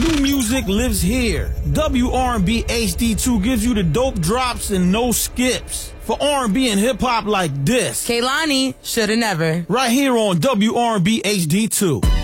New music lives here. WR&B HD2 gives you the dope drops and no skips. For R&B and hip-hop like this. Kehlani, shoulda never. Right here on WR&B HD2.